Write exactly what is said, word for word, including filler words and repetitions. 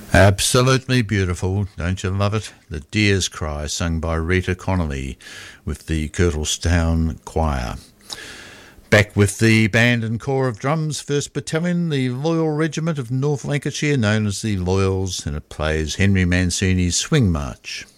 Absolutely beautiful, don't you love it? The Deer's Cry, sung by Rita Connolly with the Kirtlestown Choir. Back with the band and corps of drums, first Battalion, the Loyal Regiment of North Lancashire, known as the Loyals, and it plays Henry Mancini's Swing March.